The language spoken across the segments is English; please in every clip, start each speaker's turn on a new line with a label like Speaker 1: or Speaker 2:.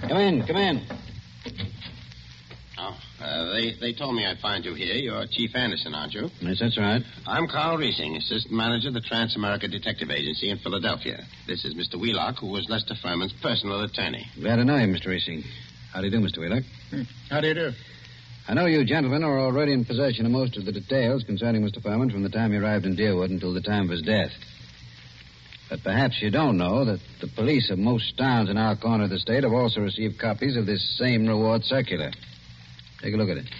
Speaker 1: Come in, come in.
Speaker 2: Oh, they told me I'd find you here. You're Chief Anderson, aren't you?
Speaker 1: Yes, that's right.
Speaker 2: I'm Carl Riesing, assistant manager of the Trans-America Detective Agency in Philadelphia. This is Mr. Wheelock, who was Lester Furman's personal attorney.
Speaker 1: Glad to know you, Mr. Riesing. How do you do, Mr. Wheelock?
Speaker 3: How do you do?
Speaker 1: I know you gentlemen are already in possession of most of the details concerning Mr. Furman from the time he arrived in Deerwood until the time of his death. But perhaps you don't know that the police of most towns in our corner of the state have also received copies of this same reward circular. Take a look at it.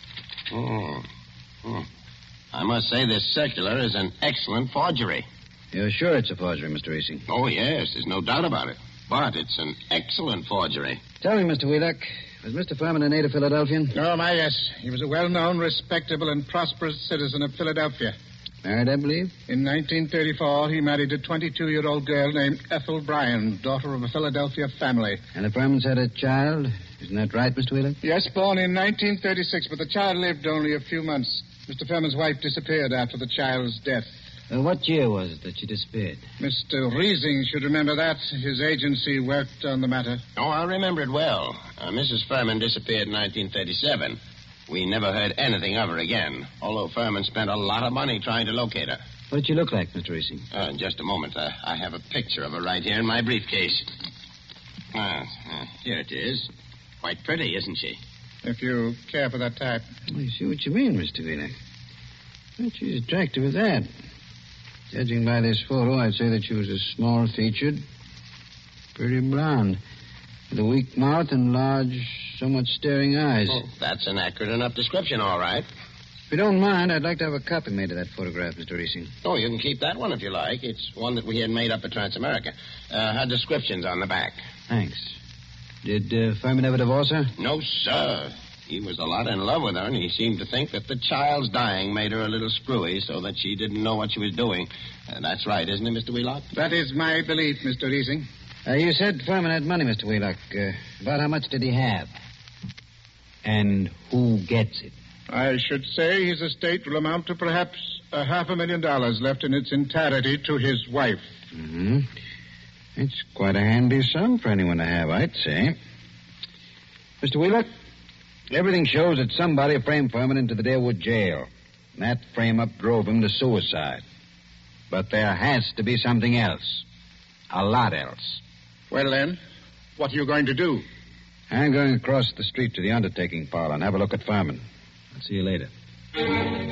Speaker 2: I must say this circular is an excellent forgery.
Speaker 1: You're sure it's a forgery, Mr. Riesing?
Speaker 2: Oh, yes, there's no doubt about it. But it's an excellent forgery.
Speaker 1: Tell me, Mr. Wheelock, was Mr. Furman a native Philadelphian?
Speaker 3: Oh, my, yes. He was a well-known, respectable, and prosperous citizen of Philadelphia.
Speaker 1: Married, I believe?
Speaker 3: In 1934, he married a 22-year-old girl named Ethel Bryan, daughter of a Philadelphia family.
Speaker 1: And the Furmans had a child? Isn't that right, Mr. Wheelock?
Speaker 3: Yes, born in 1936, but the child lived only a few months. Mr. Furman's wife disappeared after the child's death.
Speaker 1: What year was it that she disappeared?
Speaker 3: Mr. Riesing should remember that. His agency worked on the matter.
Speaker 2: Oh, I remember it well. Mrs. Furman disappeared in 1937. We never heard anything of her again, although Furman spent a lot of money trying to locate her.
Speaker 1: What did she look like, Mr. Riesing?
Speaker 2: Just a moment. I have a picture of her right here in my briefcase. Here it is. Quite pretty, isn't she?
Speaker 3: If you care for that type.
Speaker 1: I see what you mean, Mr. Wheelock. But she's attractive as that. Judging by this photo, I'd say that she was a small-featured, pretty blonde, with a weak mouth and large, somewhat staring eyes.
Speaker 2: Oh, that's an accurate enough description, all right.
Speaker 1: If you don't mind, I'd like to have a copy made of that photograph, Mr. Riesing.
Speaker 2: Oh, you can keep that one if you like. It's one that we had made up at Trans-America. Her description's on the back.
Speaker 1: Thanks. Did Furman ever divorce her?
Speaker 2: No, sir. He was a lot in love with her, and he seemed to think that the child's dying made her a little screwy so that she didn't know what she was doing. That's right, isn't it, Mr. Wheelock?
Speaker 3: That is my belief, Mr. Riesing.
Speaker 1: You said Furman had money, Mr. Wheelock. About how much did he have? And who gets it?
Speaker 3: I should say his estate will amount to perhaps $500,000 left in its entirety to his wife.
Speaker 1: Mm-hmm. It's quite a handy sum for anyone to have, I'd say. Mr. Wheelock, everything shows that somebody framed Furman into the Deerwood jail. And that frame-up drove him to suicide. But there has to be something else. A lot else.
Speaker 3: Well, then, what are you going to do?
Speaker 1: I'm going across the street to the undertaking parlor and have a look at Furman. I'll see you later.